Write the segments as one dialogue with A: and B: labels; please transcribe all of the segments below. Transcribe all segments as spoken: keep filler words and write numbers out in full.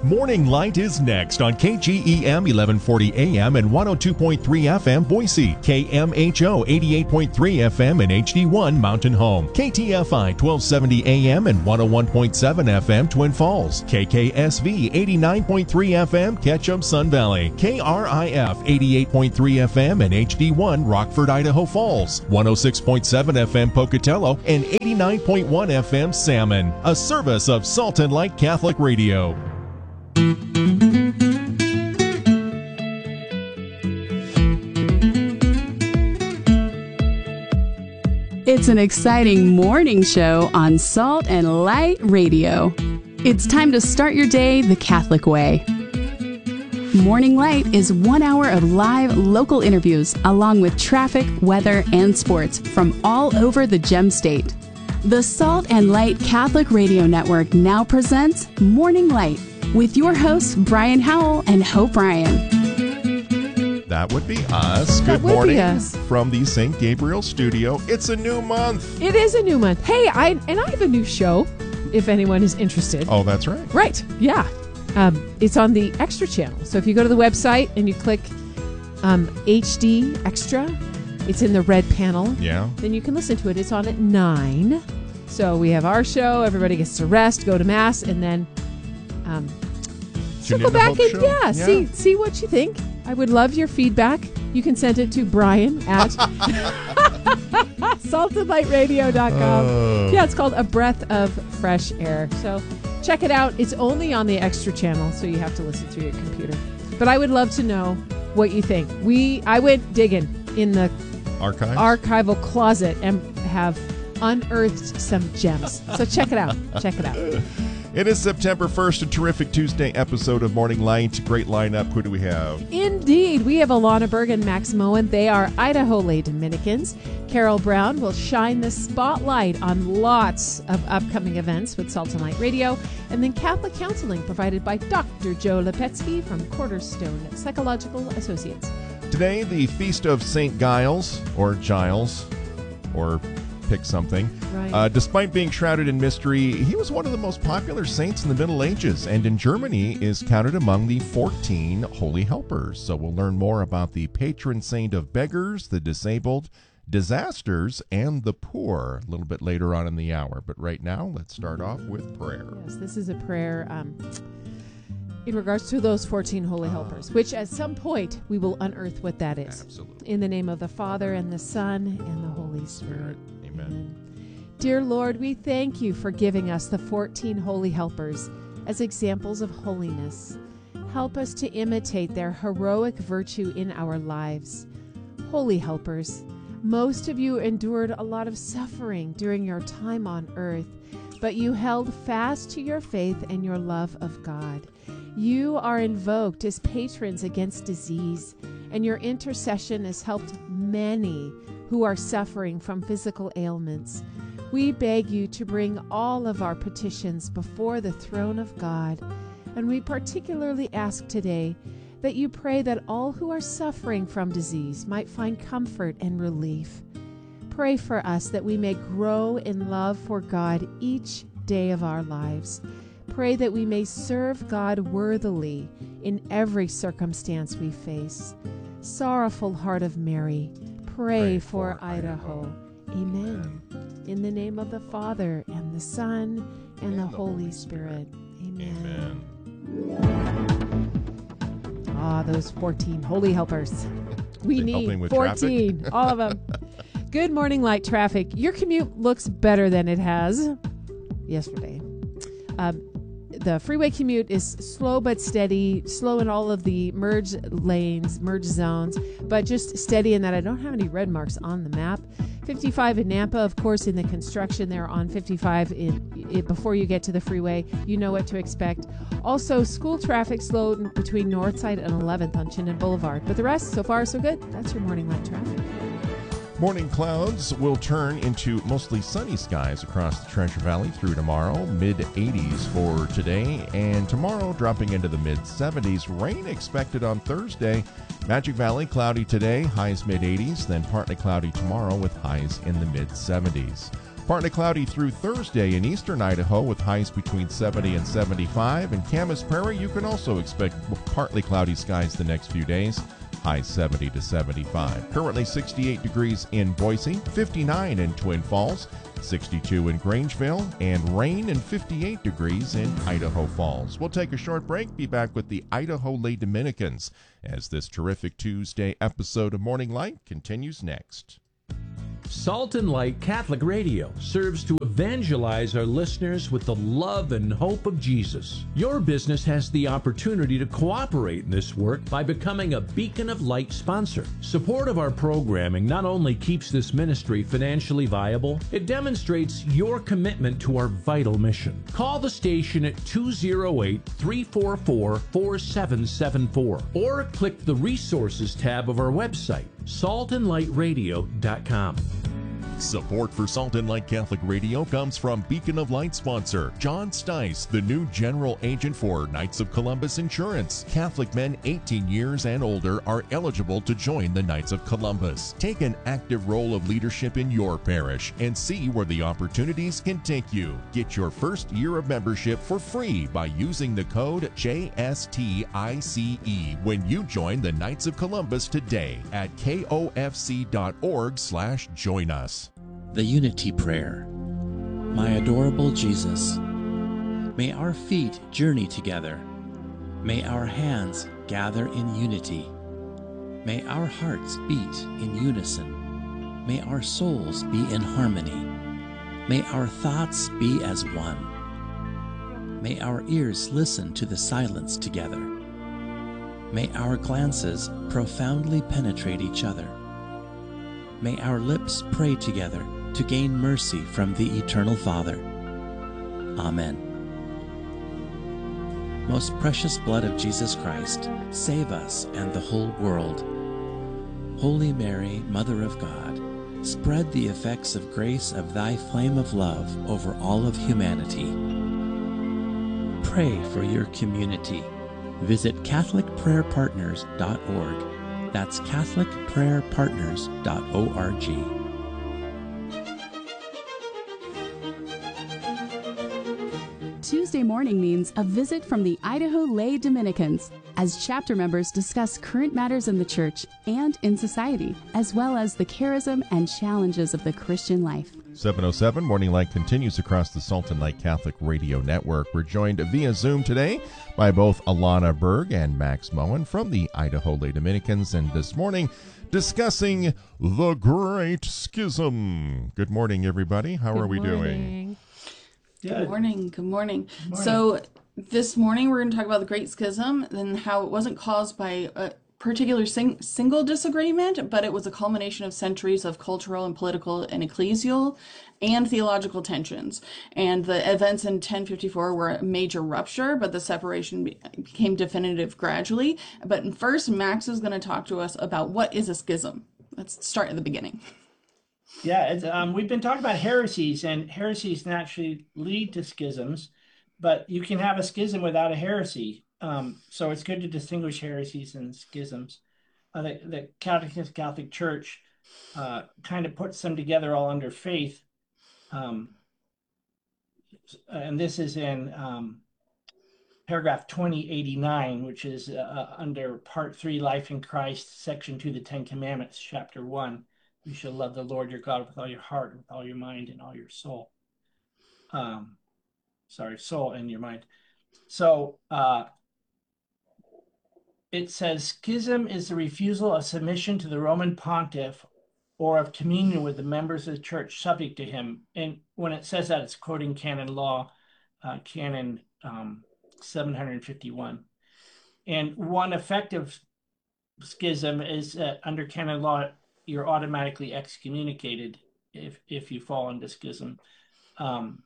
A: Morning Light is next on K G E M eleven forty A M and one oh two point three F M Boise, K M H O eighty-eight point three F M and H D one Mountain Home, K T F I twelve seventy A M and one oh one point seven F M Twin Falls, K K S V eighty-nine point three F M Ketchum Sun Valley, K R I F eighty-eight point three F M and H D one Rockford, Idaho Falls, one oh six point seven F M Pocatello and eighty-nine point one F M Salmon, a service of Salt and Light Catholic Radio.
B: It's an exciting morning show on Salt and Light Radio. It's time to start your day the Catholic way. Morning Light is one hour of live local interviews along with traffic, weather, and sports from all over the Gem State. The Salt and Light Catholic Radio Network now presents Morning Light with your hosts Brian Howell and Hope Ryan.
A: That would be us.
C: That
A: Good
C: would be
A: morning
C: us.
A: from the Saint Gabriel studio. It's a new month.
C: It is a new month. Hey, I and I have a new show, if anyone is interested.
A: Oh, that's right.
C: Right, yeah. Um, it's on the Extra channel. So if you go to the website and you click um, H D Extra, it's in the red panel.
A: Yeah.
C: Then you can listen to it. It's on at nine. So we have our show. Everybody gets to rest, go to Mass, and then um, circle back and yeah, yeah, see see what you think. I would love your feedback. You can send it to Brian at salt and light radio dot com.
A: Oh.
C: Yeah, it's called A Breath of Fresh Air. So check it out. It's only on the Extra channel, so you have to listen through your computer. But I would love to know what you think. We I went digging in the
A: Archives?
C: archival closet and have unearthed some gems. So check it out. Check it out.
A: It is September first, a terrific Tuesday episode of Morning Light. Great lineup. Who do we have?
C: Indeed. We have Alana Berg and Max Moen. They are Idaho Lay Dominicans. Carol Brown will shine the spotlight on lots of upcoming events with Salt and Light Radio. And then Catholic counseling provided by Doctor Joe Lepetsky from Quarterstone Psychological Associates.
A: Today, the Feast of Saint Giles, or Giles, or pick something.
C: Right.
A: Uh, despite being shrouded in mystery, he was one of the most popular saints in the Middle Ages, and in Germany is counted among the fourteen Holy Helpers. So we'll learn more about the patron saint of beggars, the disabled, disasters, and the poor a little bit later on in the hour. But right now, let's start off with prayer.
C: Yes, this is a prayer um, in regards to those fourteen Holy Helpers, which at some point we will unearth what that is.
A: Absolutely.
C: In the name of the Father, and the Son, and the Holy Spirit.
A: Amen.
C: Amen. Dear Lord, we thank you for giving us the fourteen Holy Helpers as examples of holiness. Help us to imitate their heroic virtue in our lives. Holy Helpers, most of you endured a lot of suffering during your time on earth, but you held fast to your faith and your love of God. You are invoked as patrons against disease, and your intercession has helped many who are suffering from physical ailments. We beg you to bring all of our petitions before the throne of God, and we particularly ask today that you pray that all who are suffering from disease might find comfort and relief. Pray for us that we may grow in love for God each day of our lives. Pray that we may serve God worthily in every circumstance we face. Sorrowful Heart of Mary, pray, pray for, for Idaho. Idaho. Amen. In the name of the Father, and the Son, and, and the, the Holy, Holy Spirit. Spirit. Amen. Amen. Ah, those fourteen Holy Helpers. We need fourteen, all of them. Good morning, light traffic. Your commute looks better than it has yesterday. Um, the freeway commute is slow but steady, slow in all of the merge lanes, merge zones, but just steady in that I don't have any red marks on the map. fifty-five in Nampa, of course, in the construction there on fifty-five in, in, before you get to the freeway. You know what to expect. Also, school traffic slowed between Northside and eleventh on Chinden Boulevard. But the rest, so far, so good. That's your morning light traffic.
A: Morning clouds will turn into mostly sunny skies across the Treasure Valley through tomorrow. mid eighties for today, and tomorrow dropping into the mid seventies. Rain expected on Thursday. Magic Valley cloudy today, highs mid eighties, then partly cloudy tomorrow with highs in the mid seventies. Partly cloudy through Thursday in eastern Idaho with highs between seventy and seventy-five. In Camas Prairie, you can also expect partly cloudy skies the next few days. High seventy to seventy-five. Currently sixty-eight degrees in Boise, fifty-nine in Twin Falls, sixty-two in Grangeville, and rain and fifty-eight degrees in Idaho Falls. We'll take a short break, be back with the Idaho Lay Dominicans as this terrific Tuesday episode of Morning Light continues next.
D: Salt and Light Catholic Radio serves to evangelize our listeners with the love and hope of Jesus. Your business has the opportunity to cooperate in this work by becoming a Beacon of Light sponsor. Support of our programming not only keeps this ministry financially viable, it demonstrates your commitment to our vital mission. Call the station at two oh eight, three four four, four seven seven four or click the Resources tab of our website, salt and light radio dot com.
A: Support for Salt and Light Catholic Radio comes from Beacon of Light sponsor John Stice, the new general agent for Knights of Columbus Insurance. Catholic men eighteen years and older are eligible to join the Knights of Columbus. Take an active role of leadership in your parish and see where the opportunities can take you. Get your first year of membership for free by using the code J S T I C E when you join the Knights of Columbus today at K O F C dot org slash join us.
E: The Unity Prayer. My adorable Jesus, may our feet journey together. May our hands gather in unity. May our hearts beat in unison. May our souls be in harmony. May our thoughts be as one. May our ears listen to the silence together. May our glances profoundly penetrate each other. May our lips pray together to gain mercy from the Eternal Father. Amen. Most precious blood of Jesus Christ, save us and the whole world. Holy Mary, Mother of God, spread the effects of grace of thy flame of love over all of humanity. Pray for your community. Visit Catholic Prayer Partners dot org. That's Catholic Prayer Partners dot org.
B: Tuesday morning means a visit from the Idaho Lay Dominicans as chapter members discuss current matters in the church and in society, as well as the charism and challenges of the Christian life.
A: seven oh seven Morning Light continues across the Salt and Light Catholic Radio Network. We're joined via Zoom today by both Alana Berg and Max Moen from the Idaho Lay Dominicans, and this morning discussing the Great Schism. Good morning, everybody. How
C: Good
A: are we
C: morning.
A: doing?
F: Good morning. Good morning. Good morning. So this morning we're going to talk about the Great Schism and how it wasn't caused by a particular sing- single disagreement, but it was a culmination of centuries of cultural and political and ecclesial and theological tensions. And the events in ten fifty-four were a major rupture, but the separation be- became definitive gradually. But first, Max is going to talk to us about what is a schism. Let's start at the beginning.
G: Yeah, it's, um, we've been talking about heresies, and heresies naturally lead to schisms, but you can have a schism without a heresy. Um, so it's good to distinguish heresies and schisms. Uh, the, the Catholic, Catholic Church uh, kind of puts them together all under faith. Um, and this is in um, paragraph twenty eighty-nine, which is uh, under part three, Life in Christ, section two, the Ten Commandments, chapter one. You shall love the Lord your God with all your heart, with all your mind, and all your soul. Um, sorry, soul and your mind. So uh, it says, schism is the refusal of submission to the Roman pontiff or of communion with the members of the church subject to him. And when it says that, it's quoting canon law, uh, canon um, seven hundred fifty-one. And one effective schism is uh, under canon law, you're automatically excommunicated if if you fall into schism. Um,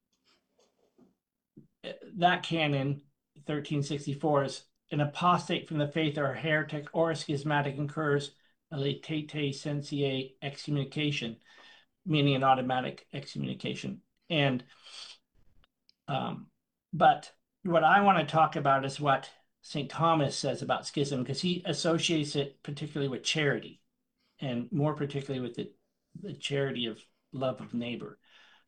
G: that canon, thirteen sixty-four, is an apostate from the faith or a heretic or a schismatic incurs a latate sensiae excommunication, meaning an automatic excommunication. And um, but what I want to talk about is what Saint Thomas says about schism, because he associates it particularly with charity, and more particularly with the, the charity of love of neighbor.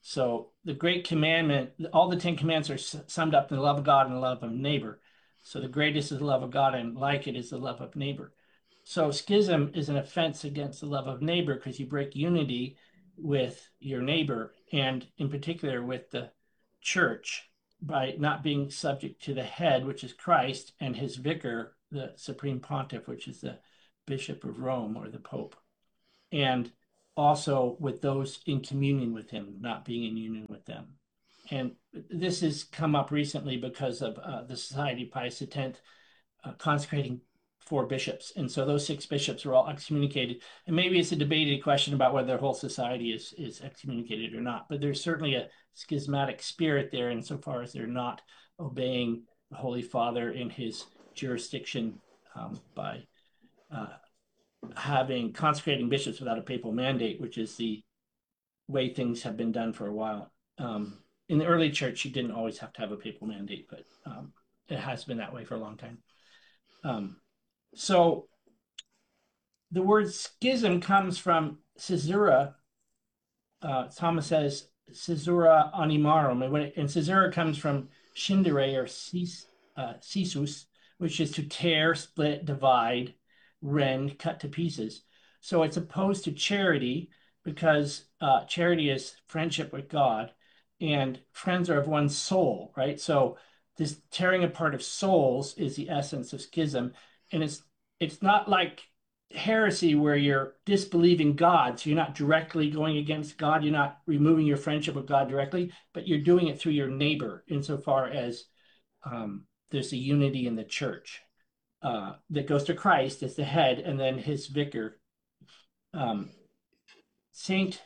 G: So the great commandment, all the Ten Commandments are summed up in the love of God and the love of neighbor. So the greatest is the love of God, and like it is the love of neighbor. So schism is an offense against the love of neighbor because you break unity with your neighbor, and in particular with the church, by not being subject to the head, which is Christ, and his vicar, the supreme pontiff, which is the Bishop of Rome or the Pope. And also with those in communion with him, not being in union with them. And this has come up recently because of uh, the Society of Pius X uh, consecrating four bishops. And so those six bishops were all excommunicated. And maybe it's a debated question about whether the whole society is, is excommunicated or not. But there's certainly a schismatic spirit there insofar as they're not obeying the Holy Father in his jurisdiction um, by uh, having consecrating bishops without a papal mandate, which is the way things have been done for a while. Um, in the early church, you didn't always have to have a papal mandate, but um, it has been that way for a long time. Um, so the word schism comes from caesura. Uh, Thomas says caesura animarum, and caesura comes from scindere or cis, uh, cisus, which is to tear, split, divide, rend, cut to pieces. So it's opposed to charity because uh, charity is friendship with God, and friends are of one soul, right? So this tearing apart of souls is the essence of schism, and it's it's not like heresy where you're disbelieving God, so you're not directly going against God, you're not removing your friendship with God directly, but you're doing it through your neighbor insofar as um, there's a unity in the church uh, that goes to Christ as the head and then his vicar. Um, Saint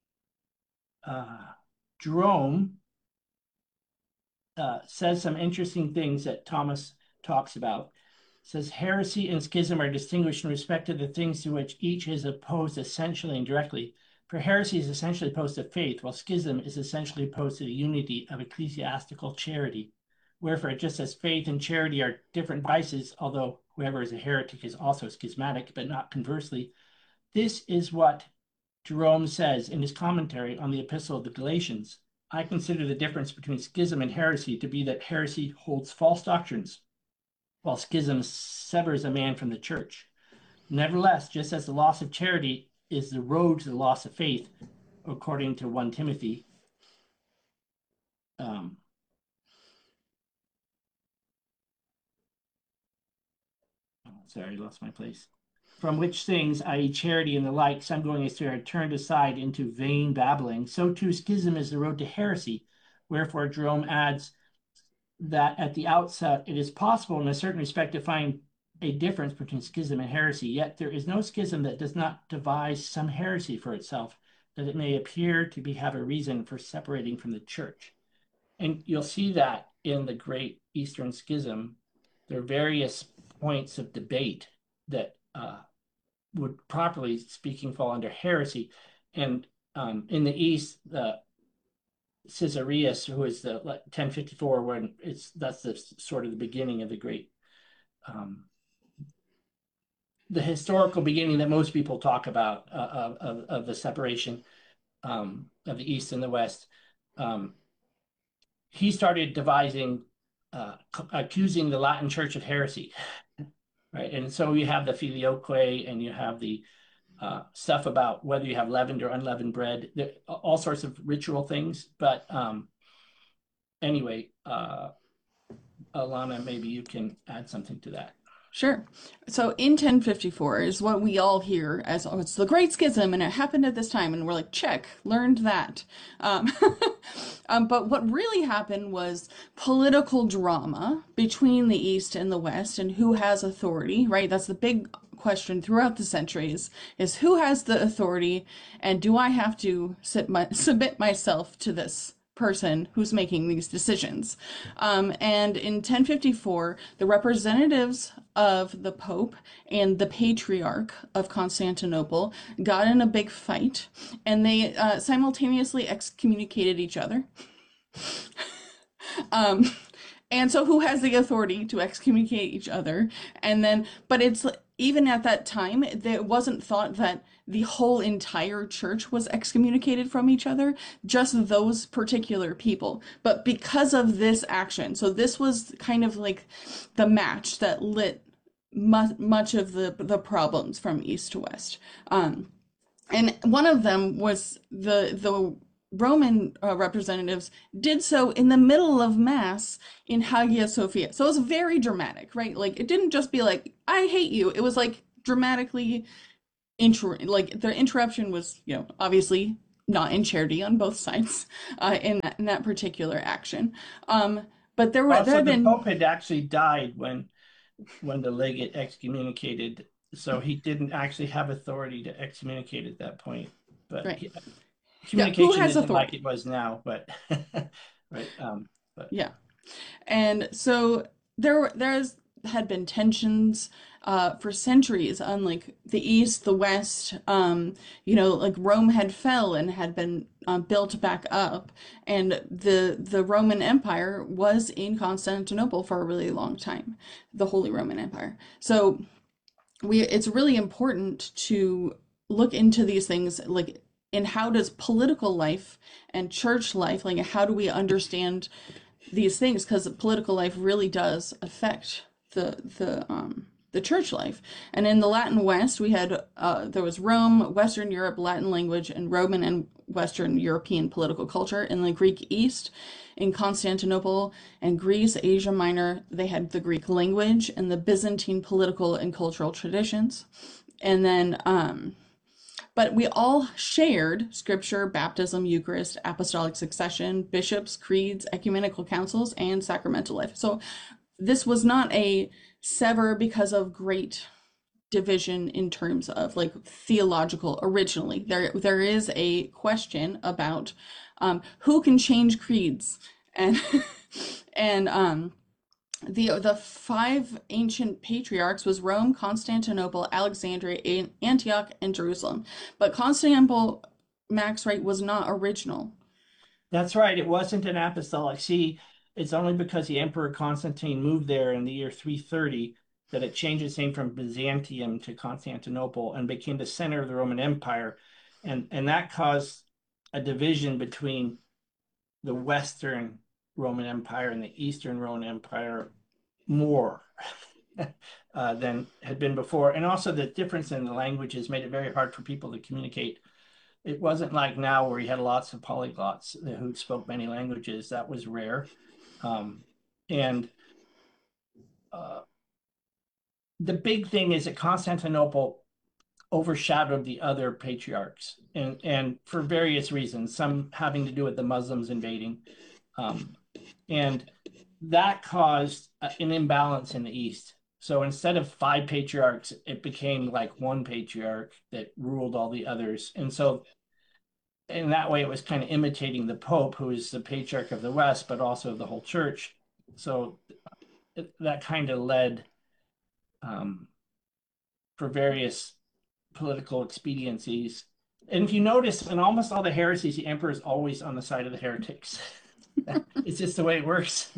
G: uh, Jerome uh, says some interesting things that Thomas talks about. Says heresy and schism are distinguished in respect to the things to which each is opposed essentially and directly. For heresy is essentially opposed to faith, while schism is essentially opposed to the unity of ecclesiastical charity. Wherefore, just as faith and charity are different vices, although whoever is a heretic is also schismatic, but not conversely, this is what Jerome says in his commentary on the Epistle of the Galatians. I consider the difference between schism and heresy to be that heresy holds false doctrines, while schism severs a man from the church. Nevertheless, just as the loss of charity is the road to the loss of faith, according to First Timothy, um, oh, sorry, I lost my place. From which things, that is charity and the like, some going astray are turned aside into vain babbling, so too schism is the road to heresy. Wherefore Jerome adds that at the outset it is possible in a certain respect to find a difference between schism and heresy, yet there is no schism that does not devise some heresy for itself, that it may appear to be have a reason for separating from the church. And you'll see that in the Great Eastern Schism, there are various points of debate that uh, would properly speaking fall under heresy. And um, in the East, the Caesarius, who is the ten fifty-four, when it's that's the sort of the beginning of the great, um, the historical beginning that most people talk about uh, of, of the separation um, of the East and the West. Um, he started devising, uh, accusing the Latin Church of heresy, right? And so you have the filioque, and you have the Uh, stuff about whether you have leavened or unleavened bread, there, all sorts of ritual things. But um, anyway, uh, Alana, maybe you can add something to that.
F: Sure. So in ten fifty-four is what we all hear as, oh, it's the Great Schism and it happened at this time. And we're like, check, learned that. Um, um, but what really happened was political drama between the East and the West and who has authority, right? That's the big question throughout the centuries, is who has the authority, and do I have to sit my, submit myself to this person who's making these decisions? Um, and in ten fifty-four, the representatives of the Pope and the Patriarch of Constantinople got in a big fight, and they uh, simultaneously excommunicated each other. um, And so who has the authority to excommunicate each other? And then, but it's even at that time, it wasn't thought that the whole entire church was excommunicated from each other, just those particular people. But because of this action, so this was kind of like the match that lit mu- much of the, the problems from east to west. Um, and one of them was the, the Roman uh, representatives did so in the middle of Mass in Hagia Sophia. So it was very dramatic, right? Like, it didn't just be like, I hate you. It was like dramatically, inter- like the interruption was, you know, obviously not in charity on both sides uh, in, that, in that particular action. Um, but there were,
G: also,
F: there had
G: the
F: been...
G: Pope had actually died when, when the legate excommunicated. So he didn't actually have authority to excommunicate at that point. But
F: right.
G: he, communication
F: yeah,
G: isn't like it was now, but right. Um, but.
F: Yeah, and so there there's had been tensions uh, for centuries on like the East, the West. Um, you know, like Rome had fell and had been uh, built back up, and the the Roman Empire was in Constantinople for a really long time, the Holy Roman Empire. So we it's really important to look into these things, like, in how does political life and church life, like how do we understand these things? Because political life really does affect the the um the church life. And in the Latin West, we had uh there was Rome, Western Europe, Latin language, and Roman and Western European political culture. In the Greek East, in Constantinople and Greece, Asia Minor, they had the Greek language and the Byzantine political and cultural traditions. And then um But we all shared scripture, baptism, Eucharist, apostolic succession, bishops, creeds, ecumenical councils, and sacramental life. So this was not a sever because of great division in terms of like theological originally. There, there is a question about um, who can change creeds, and and um, The the five ancient patriarchs was Rome, Constantinople, Alexandria, Antioch, and Jerusalem. But Constantinople, Max, right, was not original.
G: That's right. It wasn't an apostolic see. It's only because the Emperor Constantine moved there in the year three thirty that it changed its name from Byzantium to Constantinople and became the center of the Roman Empire. And, and that caused a division between the Western Roman Empire and the Eastern Roman Empire more uh, than had been before. And also the difference in the languages made it very hard for people to communicate. It wasn't like now where you had lots of polyglots who spoke many languages. That was rare. Um, and uh, the big thing is that Constantinople overshadowed the other patriarchs, and, and for various reasons, some having to do with the Muslims invading. Um, and that caused an imbalance in the East. So instead of five patriarchs, it became like one patriarch that ruled all the others. And so in that way, it was kind of imitating the Pope, who is the patriarch of the West, but also of the whole church. So that kind of led um, for various political expediencies. And if you notice, in almost all the heresies, the emperor is always on the side of the heretics. It's just the way it works.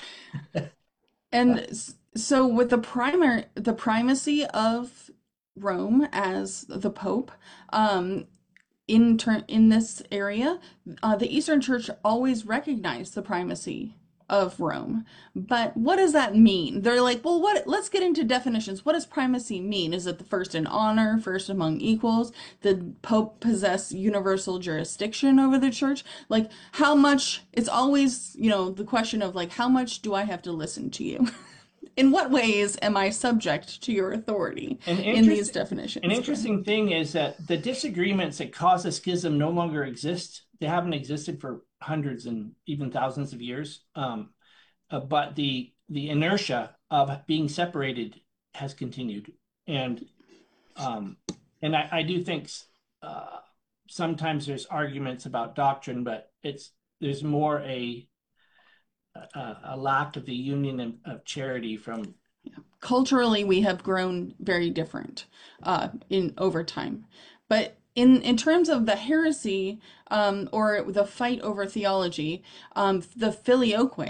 F: And so with the primary, the primacy of Rome as the Pope, um, in turn in this area, uh, the Eastern Church always recognized the primacy of Rome. But what does that mean? They're like, well, what? Let's get into definitions. What does primacy mean? Is it the first in honor, first among equals? Did Pope possess universal jurisdiction over the church? Like, how much? It's always, you know, the question of like, how much do I have to listen to you? In what ways am I subject to your authority in these definitions?
G: An interesting thing is that the disagreements that cause a schism no longer exist. They haven't existed for hundreds and even thousands of years. Um, uh, but the the inertia of being separated has continued. And um, and I, I do think uh, sometimes there's arguments about doctrine, but it's there's more a a, a lack of the union of, of charity from.
F: Culturally, we have grown very different uh, in over time. But in in terms of the heresy um, or the fight over theology, um, the filioque,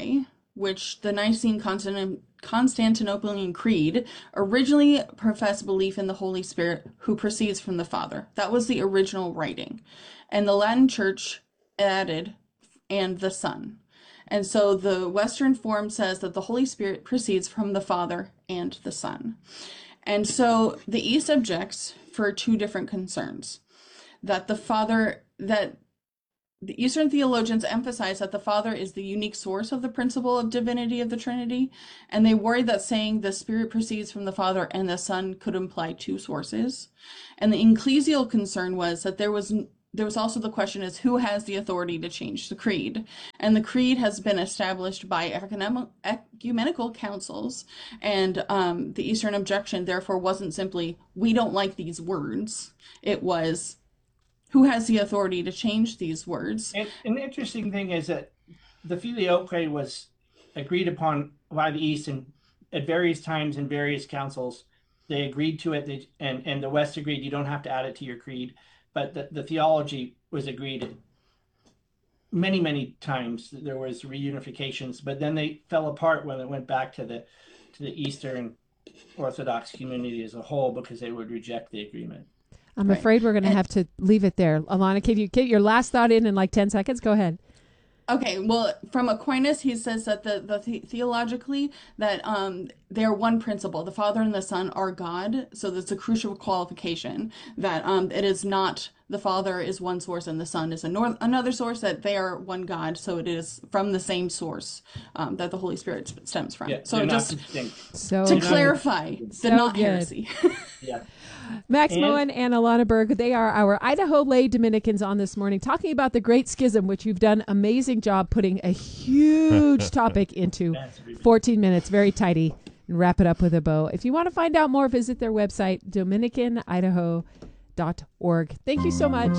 F: which the Nicene Constant- Constantinopolitan Creed originally professed belief in the Holy Spirit who proceeds from the Father. That was the original writing. And the Latin Church added, and the Son. And so the Western form says that the Holy Spirit proceeds from the Father and the Son. And so the East objects for two different concerns. That the Father, that the Eastern theologians emphasize that the Father is the unique source of the principle of divinity of the Trinity, and they worry that saying the Spirit proceeds from the Father and the Son could imply two sources. And the ecclesial concern was that there was there was also the question is who has the authority to change the creed? And the creed has been established by ecumenical councils, and um, the Eastern objection therefore wasn't simply, we don't like these words. It was, who has the authority to change these words?
G: And an interesting thing is that the Filioque was agreed upon by the East, and at various times in various councils, they agreed to it, they, and, and the West agreed you don't have to add it to your creed. But the, the theology was agreed many, many times. There was reunifications, but then they fell apart when it went back to the to the Eastern Orthodox community as a whole because they would reject the agreement.
C: I'm right. afraid we're going to have to leave it there. Alana, can you get your last thought in in like ten seconds? Go ahead.
F: Okay, well, from Aquinas, he says that the, the, the theologically that um, they're one principle. The Father and the Son are God, so that's a crucial qualification. That um, it is not the Father is one source and the Son is a nor- another source. That they are one God, so it is from the same source um, that the Holy Spirit stems from.
G: Yeah,
F: so just
C: so
F: to clarify,
C: so
F: the not
C: good.
F: heresy.
G: Yeah.
C: Max and, Moen and Alana Berg, they are our Idaho lay Dominicans on this morning, talking about the Great Schism, which you've done amazing job putting a huge topic into fourteen minutes, very tidy, and wrap it up with a bow. If you want to find out more, visit their website, dominican idaho dot org. Thank you so much.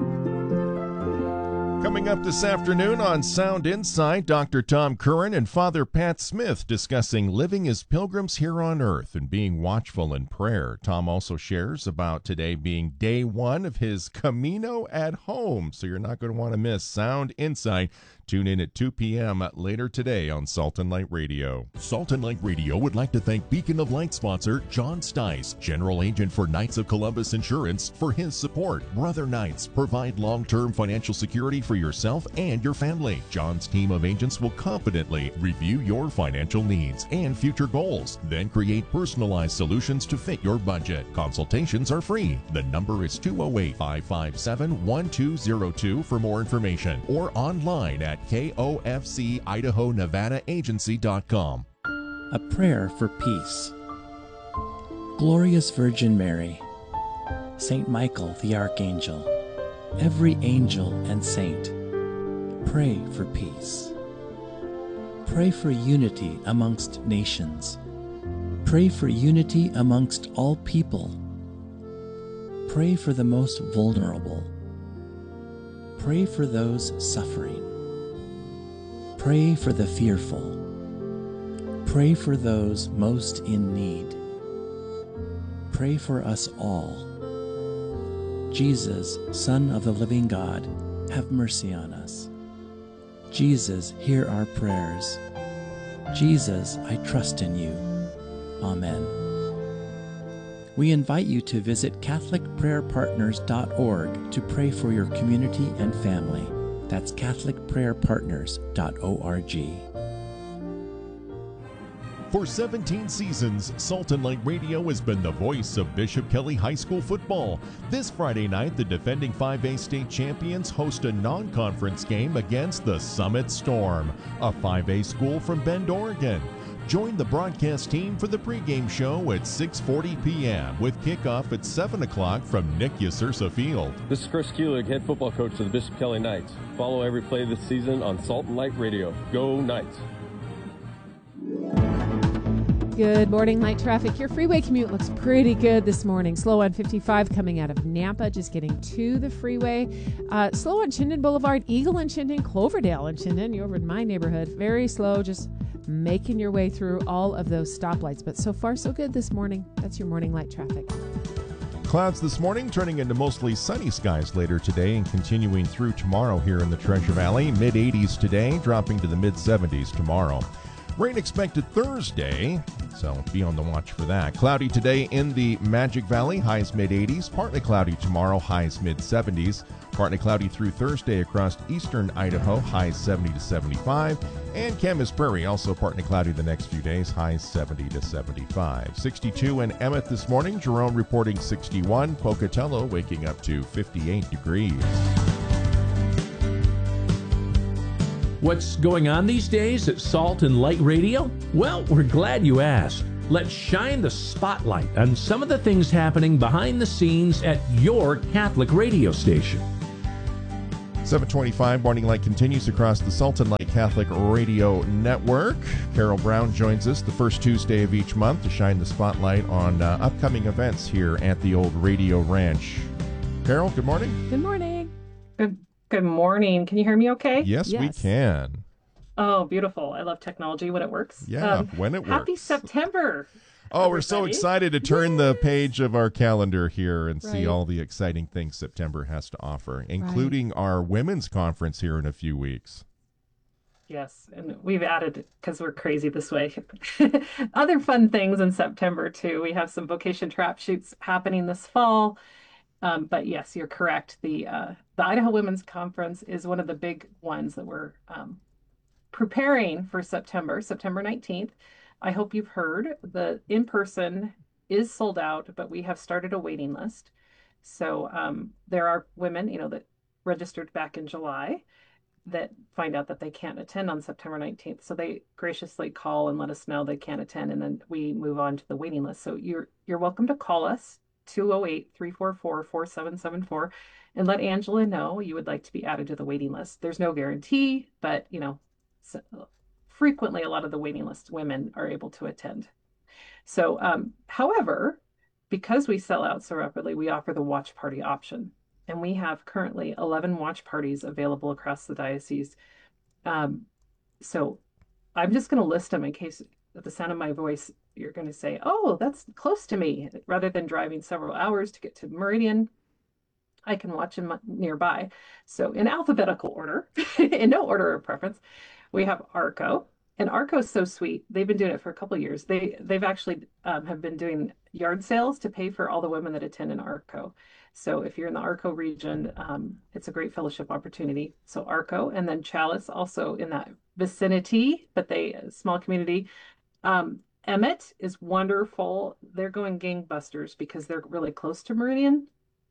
A: Coming up this afternoon on Sound Insight, Doctor Tom Curran and Father Pat Smith discussing living as pilgrims here on earth and being watchful in prayer. Tom also shares about today being day one of his Camino at Home, so you're not going to want to miss Sound Insight. Tune in at two p.m. later today on Salt and Light Radio. Salt and Light Radio would like to thank Beacon of Light sponsor John Stice, General Agent for Knights of Columbus Insurance, for his support. Brother Knights provide long-term financial security for yourself and your family. John's team of agents will confidently review your financial needs and future goals, then create personalized solutions to fit your budget. Consultations are free. The number is two oh eight, five five seven, one two oh two for more information, or online at K O F C Idaho Nevada Agency dot com.
E: A prayer for peace. Glorious Virgin Mary, Saint Michael the Archangel, every angel and saint, pray for peace. Pray for unity amongst nations. Pray for unity amongst all people. Pray for the most vulnerable. Pray for those suffering. Pray for the fearful. Pray for those most in need. Pray for us all. Jesus, Son of the living God, have mercy on us. Jesus, hear our prayers. Jesus, I trust in you. Amen. We invite you to visit catholic prayer partners dot org to pray for your community and family. That's catholic prayer partners dot org.
A: For seventeen seasons, Salt and Light Radio has been the voice of Bishop Kelly High School football. This Friday night, the defending five A state champions host a non-conference game against the Summit Storm, a five A school from Bend, Oregon. Join the broadcast team for the pregame show at six forty p.m. with kickoff at seven o'clock from Nick Yasursa Field.
H: This is Chris Kuelig, head football coach of the Bishop Kelly Knights. Follow every play this season on Salt and Light Radio. Go Knights!
C: Good morning, light traffic. Your freeway commute looks pretty good this morning. Slow on fifty-five coming out of Nampa, just getting to the freeway. Uh, slow on Chinden Boulevard, Eagle and Chinden, Cloverdale and Chinden. You're over in my neighborhood. Very slow, just making your way through all of those stoplights. But so far, so good this morning. That's your morning light traffic.
A: Clouds this morning turning into mostly sunny skies later today and continuing through tomorrow here in the Treasure Valley. mid eighties today, dropping to the mid seventies tomorrow. Rain expected Thursday, so be on the watch for that. Cloudy today in the Magic Valley, highs mid eighties. Partly cloudy tomorrow, highs mid seventies. Partly cloudy through Thursday across eastern Idaho, highs seventy to seventy-five. And Camas Prairie, also partly cloudy the next few days, highs seventy to seventy-five. sixty-two in Emmett this morning. Jerome reporting sixty-one. Pocatello waking up to fifty-eight degrees.
D: What's going on these days at Salt and Light Radio? Well, we're glad you asked. Let's shine the spotlight on some of the things happening behind the scenes at your Catholic radio station.
A: seven twenty-five, Morning Light continues across the Salt and Light Catholic Radio Network. Carol Brown joins us the first Tuesday of each month to shine the spotlight on uh, upcoming events here at the old Radio Ranch. Carol, good morning.
C: Good morning.
I: Good, good morning. Can you hear me okay?
A: Yes,
C: Yes.
A: we can.
I: Oh, beautiful. I love technology when it works.
A: Yeah, when it
I: Happy
A: works.
I: September.
A: Oh, we're so
I: everybody.
A: excited to turn the page of our calendar here and see
C: Right.
A: all the exciting things September has to offer, including our women's conference here in a few weeks.
I: Yes, and we've added, because we're crazy this way, other fun things in September too. We have some vocation trap shoots happening this fall. Um, but yes, you're correct. The uh, the Idaho Women's Conference is one of the big ones that we're um, preparing for September, September nineteenth. I hope you've heard the in-person is sold out, but we have started a waiting list. So um, there are women, you know, that registered back in July that find out that they can't attend on September nineteenth. So they graciously call and let us know they can't attend, and then we move on to the waiting list. So you're you're welcome to call us, two oh eight, three four four, four seven seven four, and let Angela know you would like to be added to the waiting list. There's no guarantee, but you know, so frequently a lot of the waiting list women are able to attend. So, um, however, because we sell out so rapidly, we offer the watch party option. And we have currently eleven watch parties available across the diocese. Um, so I'm just going to list them in case at the sound of my voice, you're going to say, oh, that's close to me. Rather than driving several hours to get to Meridian, I can watch them nearby. So in alphabetical order, in no order of preference, we have ARCO. And ARCO is so sweet. They've been doing it for a couple of years. They, they've actually um, have been doing yard sales to pay for all the women that attend in ARCO. So if you're in the ARCO region, um, it's a great fellowship opportunity. So ARCO, and then Chalice also in that vicinity, but they, a small community. Um, Emmett is wonderful. They're going gangbusters because they're really close to Meridian.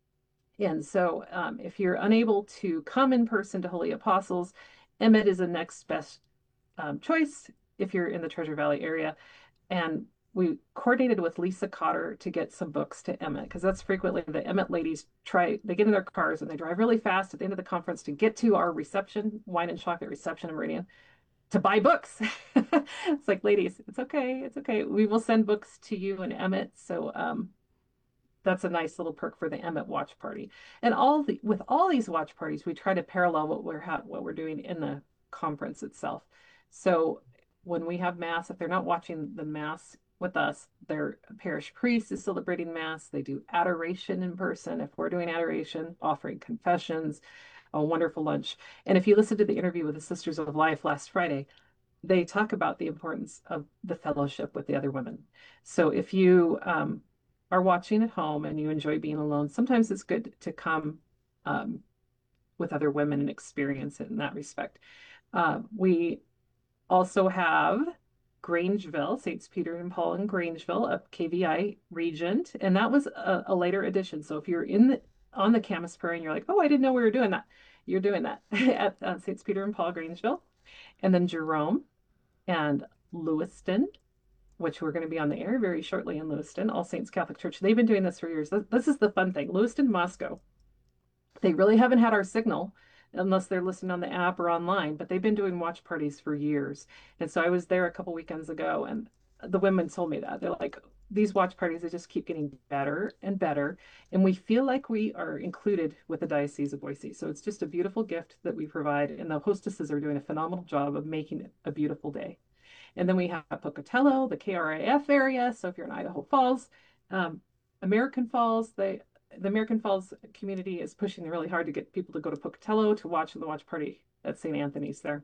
I: And so um, if you're unable to come in person to Holy Apostles, Emmett is the next best um, choice if you're in the Treasure Valley area. And we coordinated with Lisa Cotter to get some books to Emmett, because that's frequently the Emmett ladies try, they get in their cars and they drive really fast at the end of the conference to get to our reception, wine and chocolate reception in Meridian, to buy books. It's like, ladies, it's okay. It's okay. We will send books to you in Emmett. So um, that's a nice little perk for the Emmett watch party. And all the, with all these watch parties, we try to parallel what we're, what we're doing in the conference itself. So when we have Mass, if they're not watching the Mass with us, their parish priest is celebrating Mass. They do adoration in person. If we're doing adoration, offering confessions, a wonderful lunch. And if you listen to the interview with the Sisters of Life last Friday, they talk about the importance of the fellowship with the other women. So if you um, are watching at home and you enjoy being alone, sometimes it's good to come um, with other women and experience it in that respect. Uh, we also have Grangeville, Saints Peter and Paul in Grangeville, a K V I regent, and that was a, a later addition. So if you're in the on the Camas Prairie and you're like, oh, I didn't know we were doing that, you're doing that at uh, Saints Peter and Paul, Grangeville. And then Jerome and Lewiston, which we're going to be on the air very shortly in Lewiston, All Saints Catholic Church. They've been doing this for years. This, this is the fun thing. Lewiston, Moscow. They really haven't had our signal unless they're listening on the app or online, but they've been doing watch parties for years. And so I was there a couple weekends ago, and the women told me that. They're like, these watch parties, they just keep getting better and better. And we feel like we are included with the Diocese of Boise. So it's just a beautiful gift that we provide. And the hostesses are doing a phenomenal job of making it a beautiful day. And then we have Pocatello, the K R I F area. So if you're in Idaho Falls, um, American Falls, they, the American Falls community is pushing really hard to get people to go to Pocatello to watch the watch party at Saint Anthony's there.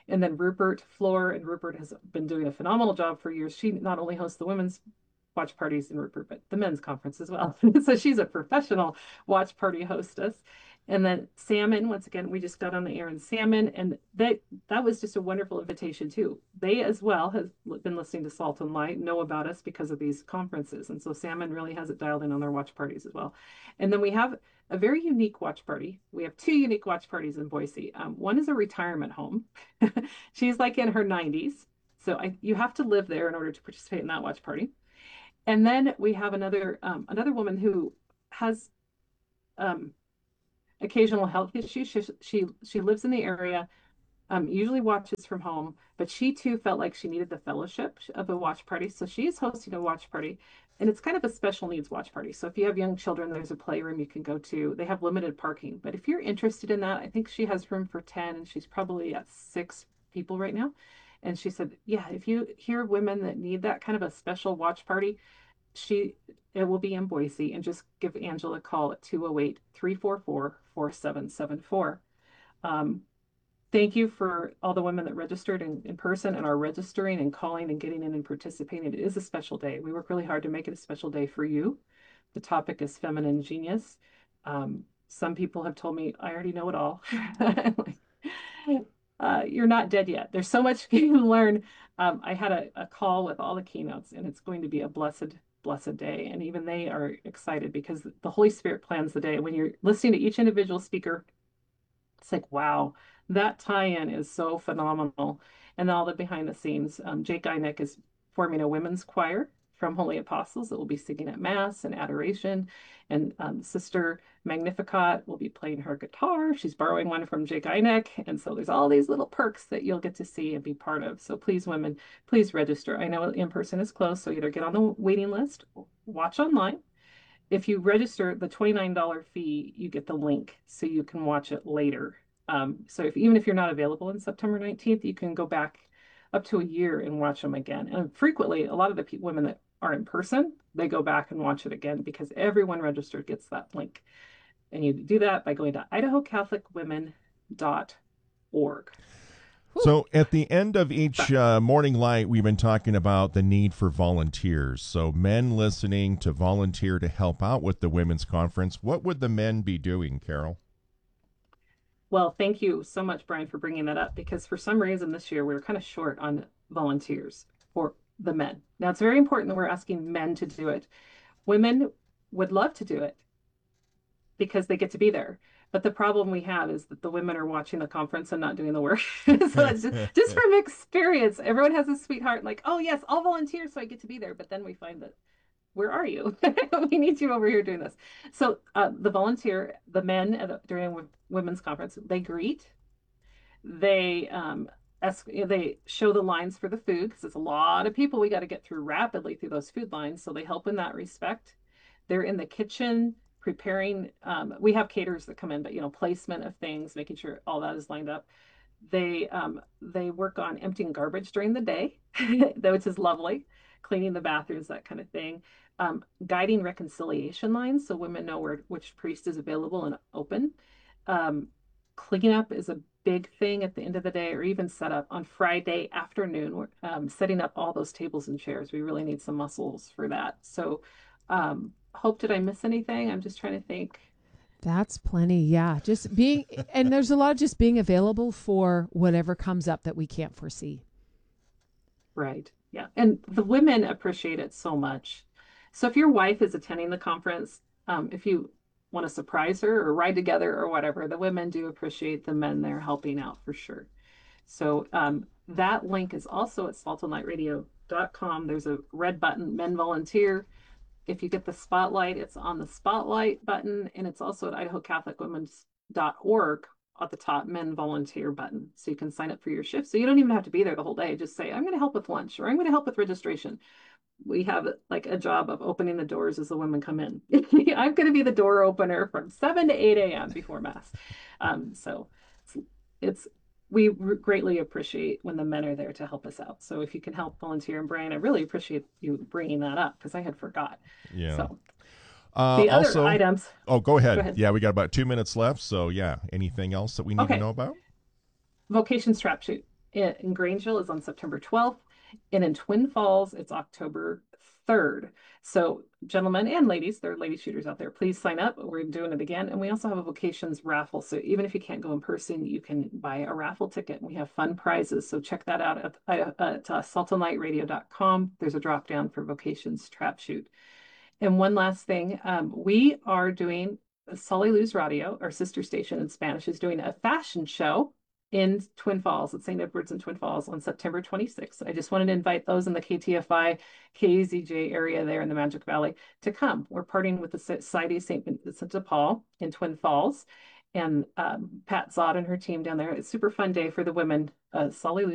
I: And then Rupert Floor, and Rupert has been doing a phenomenal job for years. She not only hosts the women's watch parties in Rupert, but the men's conference as well. So she's a professional watch party hostess. And then Salmon, once again, we just got on the air in Salmon, and that that was just a wonderful invitation too. They as well have been listening to Salt and Light, know about us because of these conferences. And so Salmon really has it dialed in on their watch parties as well. And then we have a very unique watch party. We have two unique watch parties in Boise. Um, one is a retirement home. She's like in her nineties. So I, you have to live there in order to participate in that watch party. And then we have another um, another woman who has um, occasional health issues. She, she she lives in the area, um, usually watches from home, but she too felt like she needed the fellowship of a watch party. So she is hosting a watch party, and it's kind of a special needs watch party. So if you have young children, there's a playroom you can go to. They have limited parking, but if you're interested in that, I think she has room for ten, and she's probably at six people right now. And she said, yeah, if you hear women that need that kind of a special watch party, she it will be in Boise, and just give Angela a call at two oh eight, three four four, four seven seven four. Um, thank you for all the women that registered in, in person and are registering and calling and getting in and participating. It is a special day. We work really hard to make it a special day for you. The topic is feminine genius. Um, some people have told me, I already know it all. Uh, you're not dead yet. There's so much you can learn. Um, I had a, a call with all the keynotes, and it's going to be a blessed, blessed day. And even they are excited because the Holy Spirit plans the day. When you're listening to each individual speaker, it's like, wow, that tie-in is so phenomenal. And all the behind the scenes. Um, Jake Eineck is forming a women's choir from Holy Apostles that will be singing at Mass and adoration. And um, Sister Magnificat will be playing her guitar. She's borrowing one from Jake Eineck. And so there's all these little perks that you'll get to see and be part of. So please, women, please register. I know in-person is closed, so either get on the waiting list, watch online. If you register the twenty-nine dollars fee, you get the link so you can watch it later. Um, so if even if you're not available on September nineteenth, you can go back up to a year and watch them again. And frequently, a lot of the pe- women that are in person, they go back and watch it again because everyone registered gets that link. And you do that by going to idaho catholic women dot org.
A: So at the end of each uh, morning light, we've been talking about the need for volunteers. So men listening to volunteer to help out with the women's conference. What would the men be doing, Carol?
I: Well, thank you so much, Brian, for bringing that up, because for some reason this year we were kind of short on volunteers for the men. Now, it's very important that we're asking men to do it. Women would love to do it because they get to be there. But the problem we have is that the women are watching the conference and not doing the work. So it's just, just from experience, everyone has a sweetheart like, oh, yes, I'll volunteer so I get to be there. But then we find that, where are you? We need you over here doing this. So uh, the volunteer, the men at the, during a women's conference, they greet, they um, ask, they show the lines for the food, because it's a lot of people we got to get through rapidly through those food lines. So they help in that respect. They're in the kitchen preparing. Um, we have caterers that come in, but you know, placement of things, making sure all that is lined up. They um, they work on emptying garbage during the day, which is lovely, cleaning the bathrooms, that kind of thing. Um, guiding reconciliation lines so women know where which priest is available and open. Um, cleanup is a big thing at the end of the day, or even set up on Friday afternoon, um, setting up all those tables and chairs. We really need some muscles for that. So um, hope, did I miss anything? I'm just trying to think.
C: That's plenty. Yeah. Just being, and there's a lot of just being available for whatever comes up that we can't foresee.
I: Right. Yeah. And the women appreciate it so much. So if your wife is attending the conference, um, if you want to surprise her or ride together or whatever, the women do appreciate the men there helping out for sure. So um, that link is also at salt and light radio dot com. There's a red button, Men Volunteer. If you get the spotlight, it's on the spotlight button, and it's also at idaho catholic women dot org at the top, Men Volunteer button. So you can sign up for your shift. So you don't even have to be there the whole day. Just say, I'm going to help with lunch, or I'm going to help with registration. We have like a job of opening the doors as the women come in. I'm going to be the door opener from seven to eight a.m. before Mass. Um, so it's, it's we greatly appreciate when the men are there to help us out. So if you can help volunteer, and Brian, I really appreciate you bringing that up because I had forgot.
A: Yeah.
I: So
A: uh,
I: the other
A: also,
I: items.
A: Oh, go ahead.
I: go ahead.
A: Yeah, we got about two minutes left. So yeah, anything else that we need
I: okay.
A: to know about?
I: Vocations Trap Shoot. in, in Grangeville is on September twelfth. And in Twin Falls, it's October third. So gentlemen and ladies, there are lady shooters out there, please sign up. We're doing it again. And we also have a vocations raffle. So even if you can't go in person, you can buy a raffle ticket. We have fun prizes. So check that out at, at, at uh, salt and light radio dot com. There's a drop down for vocations trap shoot. And one last thing, um, we are doing Sully Luz Radio, our sister station in Spanish, is doing a fashion show in Twin Falls at Saint Edward's in Twin Falls on September twenty-sixth. I just wanted to invite those in the K T F I, K A Z J area there in the Magic Valley to come. We're partnering with the Society of Saint Vincent de Paul in Twin Falls, and um, Pat Zott and her team down there. It's a super fun day for the women. Uh, Sully Luz